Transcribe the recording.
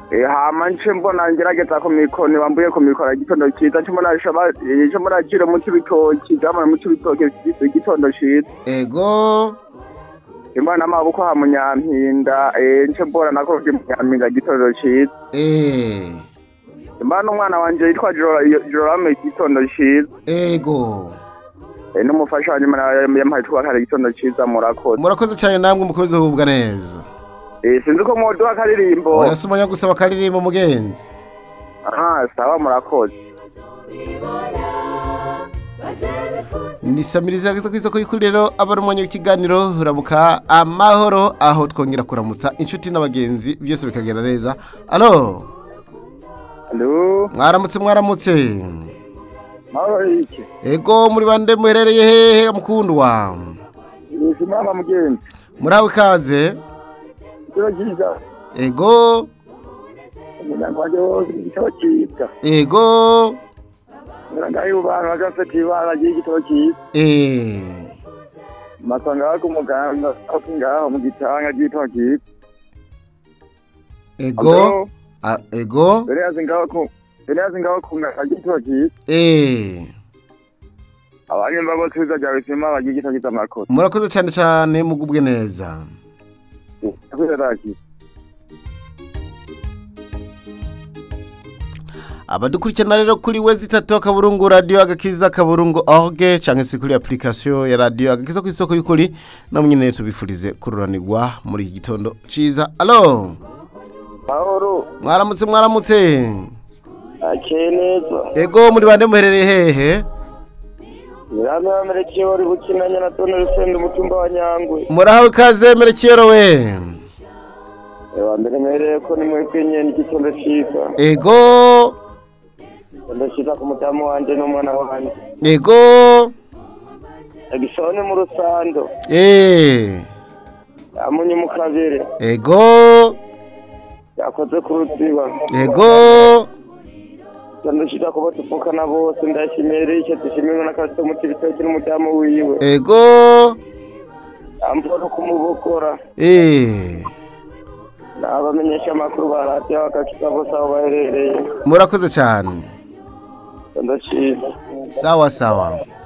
hama nce mbona ngerageza ku mikoni bambuye ku mikora igitondo ciza nce mbona jire mu cibitoki jamana mu cibitoki igitondo ciza ego imana amaboko ha munyampinda nce mbona nako munyampinda igitondo ciza imana umwana wanje yitwa Jorame igitondo ciza ego n'umufasha wanje yampaye twakara igitondo ciza murakoze cyane namwe mukomeze kubwa neza sinzi ko mwoduha akaririmbo oya sumanya gusaba akaririmbo mugenzi sawa murakoze nisamiriza ageza ku isoko y'ukuri rero abari umwanya w'ikiganiro uramuka amahoro aho twongera kuramutsa inshuti n'abagenzi byose bikagenda neza alo mwaramutse ego muri bande muherereye hehe mukundwa mama mugenzi muraho ikaze ego umuryango wanjye wose igitabo cyiza ego ngaho abantu bagafata ibara ry'igitabo cyiza masanga bako muganga ako ngaho mu gitanga ry'igitabo cyiza ego ego berazi ngaho ku ngaho ry'igitabo cyiza abanyemba bose bizajya bisima bagiye igitabo cyiza murakoze murakoze cyane cyane mugubwe neza abadukurikirana rero kuri wezi 3 akaburungu radio agakiza kaburungu org cyangwa se kuri application ya radio agakiza ku isoko y'ukuri no munyene tubifurize kururanirwa muri iki gitondo ciza alo Mahoro mwaramutse akeneza ego muri bande muherereye hehe Yama merekeye uri bukinanya na Tone Rusende umutumba wa Nyangwe muraho kaze merekeye we mbere mereye ko ni mwebwe nyene igitondo ciza ego ndashika ku mutamu wanje n'umwana wanje ego agisone mu rusando amunye mu kabere ego yakoze ku ruziba ego ndashika ko batufukana bose ndashimire icyo dushimira n'akazi mu kibitoki n'umutamu wiwe ego amporo kumubokora abamenyesha amakuru ba radiyo bagakiza bose aho baherereye murakoze cyane ndashima sawa